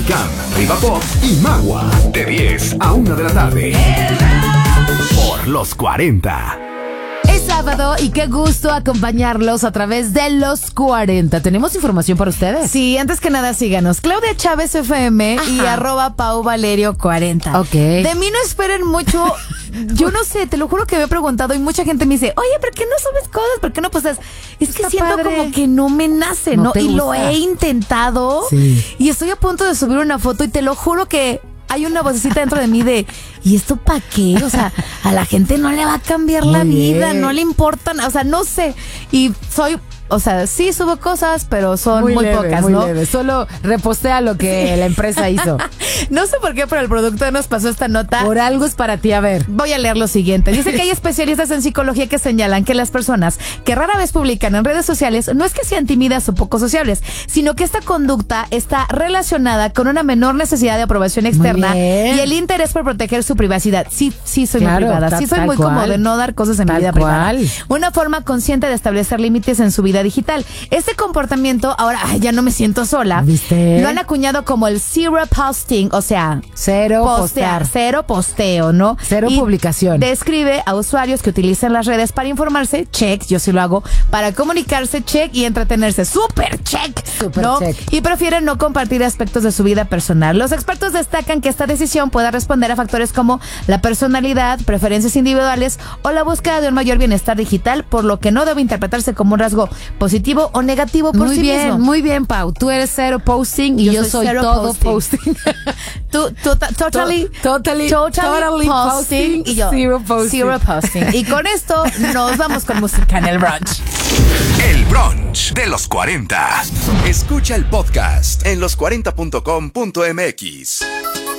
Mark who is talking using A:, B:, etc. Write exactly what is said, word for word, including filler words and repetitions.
A: Unicam, Riva Pop y Magua. De diez a una de la tarde. Por los cuarenta.
B: Es sábado y qué gusto acompañarlos a través de los cuarenta. ¿Tenemos información para ustedes?
C: Sí, antes que nada síganos. Claudia Chávez F M y arroba Pau Valerio cuarenta.
B: Ok.
C: De mí no esperen mucho. Yo no sé, te lo juro que me he preguntado y mucha gente me dice, oye, ¿por qué no subes cosas? ¿Por qué no postas? Es que
B: Está
C: siento
B: padre.
C: como que no me nace,
B: No
C: ¿no?
B: te
C: Y lo
B: gusta.
C: he intentado
B: Sí.
C: y estoy a punto de subir una foto y te lo juro que hay una vocecita dentro de mí de, ¿y esto para qué? O sea, a la gente no le va a cambiar
B: Muy
C: la vida,
B: bien.
C: no le importan, o sea, no sé. Y soy, o sea, sí subo cosas, pero son muy,
B: leve,
C: pocas,
B: muy
C: ¿no?
B: leve. Solo repostea lo que la empresa hizo.
C: No sé por qué, pero el productor nos pasó esta nota.
B: Por algo es para ti, a ver.
C: Voy a leer lo siguiente. Dice que hay especialistas en psicología que señalan que las personas que rara vez publican en redes sociales no es que sean tímidas o poco sociables, sino que esta conducta está relacionada con una menor necesidad de aprobación externa
B: bien.
C: y el interés por proteger su privacidad. Sí, sí soy
B: Claro,
C: muy privada.
B: ta-
C: Sí soy
B: tal
C: muy como
B: cual.
C: de no dar cosas en mi
B: Tal
C: vida privada.
B: cual.
C: Una forma consciente de establecer límites en su vida digital. Este comportamiento, ahora ay, ya no me siento sola.
B: ¿Viste?
C: Lo han acuñado como el zero posting, o sea,
B: Cero
C: postear,
B: postear.
C: cero posteo, ¿no?
B: Cero
C: Y
B: publicación.
C: Describe a usuarios que utilizan las redes para informarse, check, yo sí lo hago, para comunicarse, check, y entretenerse, super check,
B: Super
C: ¿no?
B: check.
C: Y prefieren no compartir aspectos de su vida personal. Los expertos destacan que esta decisión pueda responder a factores como la personalidad, preferencias individuales o la búsqueda de un mayor bienestar digital, por lo que no debe interpretarse como un rasgo positivo o negativo por
B: Muy
C: sí
B: bien,
C: mismo.
B: muy bien, Pau. Tú eres cero posting y yo,
C: Yo
B: soy,
C: soy cero
B: todo
C: posting.
B: posting.
C: Tú, tú, ta- totally,
B: To- totally- totally posting,
C: y yo,
B: zero posting.
C: zero posting. Y con esto nos vamos con música en el brunch.
A: El brunch de los cuarenta. Escucha el podcast en los cuarenta punto com punto m x.